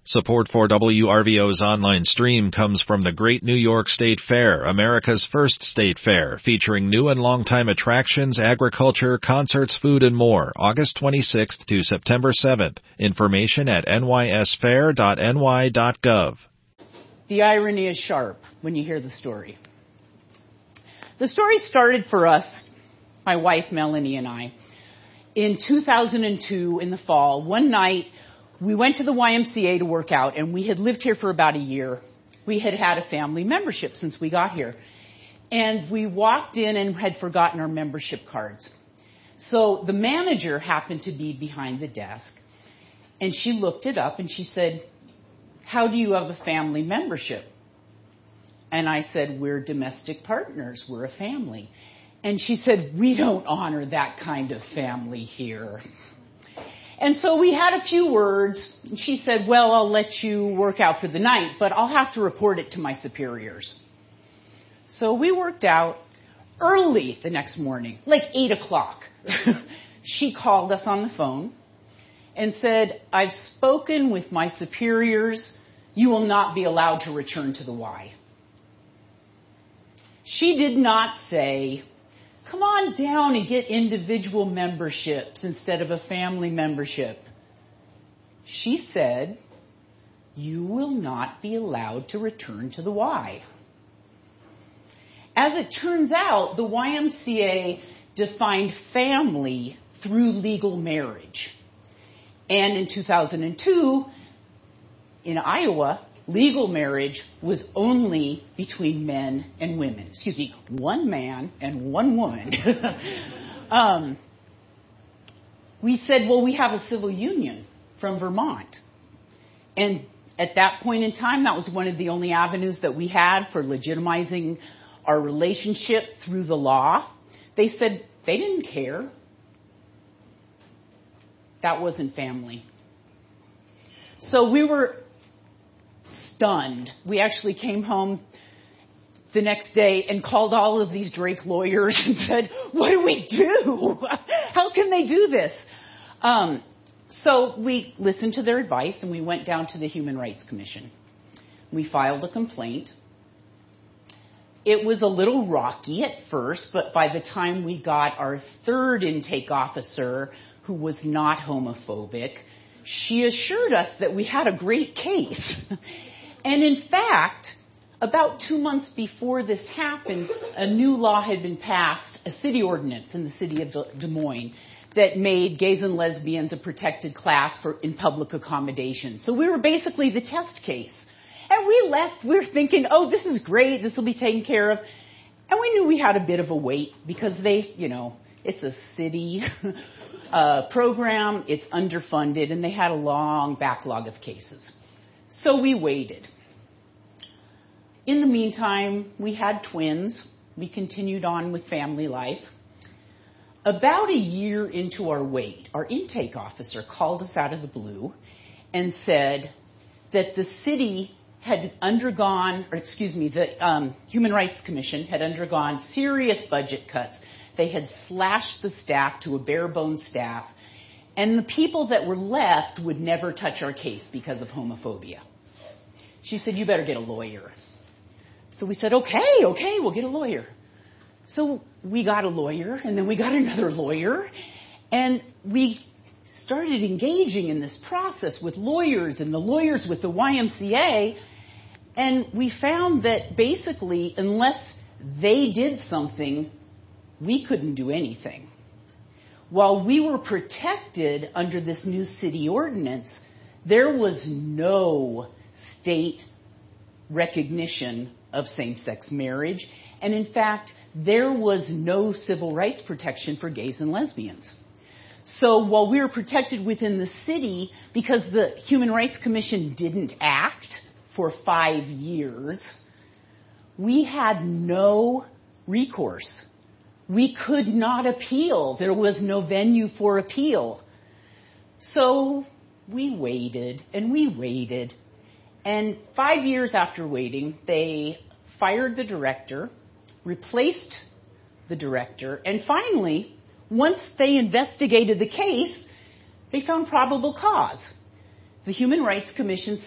Support for WRVO's online stream comes from the Great New York State Fair, America's first state fair, featuring new and longtime attractions, agriculture, concerts, food, and more, August 26th to September 7th. Information at nysfair.ny.gov. The irony is sharp when you hear the story. The story started for us, my wife Melanie and I, in 2002 in the fall. One night, we went to the YMCA to work out, and we had lived here for about a year. We had had a family membership since we got here. And we walked in and had forgotten our membership cards. So the manager happened to be behind the desk, and she looked it up, and she said, "How do you have a family membership?" And I said, "We're domestic partners. We're a family." And she said, "We don't honor that kind of family here." And so we had a few words. And she said, "Well, I'll let you work out for the night, but I'll have to report it to my superiors." So we worked out early the next morning, like 8 o'clock. She called us on the phone and said, "I've spoken with my superiors. You will not be allowed to return to the Y." She did not say, "Come on down and get individual memberships instead of a family membership." She said, "You will not be allowed to return to the Y." As it turns out, the YMCA defined family through legal marriage. And in 2002, in Iowa, legal marriage was only between men and women. Excuse me, one man and one woman. We said, well, we have a civil union from Vermont. And at that point in time, that was one of the only avenues that we had for legitimizing our relationship through the law. They said they didn't care. That wasn't family. So we were stunned. We actually came home the next day and called all of these Drake lawyers and said, "What do we do? How can they do this?" So we listened to their advice and we went down to the Human Rights Commission. We filed a complaint. It was a little rocky at first, but by the time we got our third intake officer, who was not homophobic, she assured us that we had a great case. And in fact, about 2 months before this happened, a new law had been passed, a city ordinance in the city of Des Moines, that made gays and lesbians a protected class in public accommodation. So we were basically the test case. And we left, we were thinking, oh, this is great, this will be taken care of. And we knew we had a bit of a wait because it's a city program, it's underfunded, and they had a long backlog of cases. So we waited. In the meantime, we had twins. We continued on with family life. About a year into our wait, our intake officer called us out of the blue and said that the city had undergone, the Human Rights Commission had undergone serious budget cuts. They had slashed the staff to a bare bones staff, and the people that were left would never touch our case because of homophobia. She said, "You better get a lawyer." So we said, okay, we'll get a lawyer. So we got a lawyer, and then we got another lawyer, and we started engaging in this process with lawyers and the lawyers with the YMCA, and we found that basically, unless they did something, we couldn't do anything. While we were protected under this new city ordinance, there was no state recognition of same-sex marriage. And in fact, there was no civil rights protection for gays and lesbians. So while we were protected within the city, because the Human Rights Commission didn't act for 5 years, we had no recourse. We could not appeal. There was no venue for appeal. So we waited and we waited. And 5 years after waiting, they fired the director, replaced the director, and finally, once they investigated the case, they found probable cause. The Human Rights Commission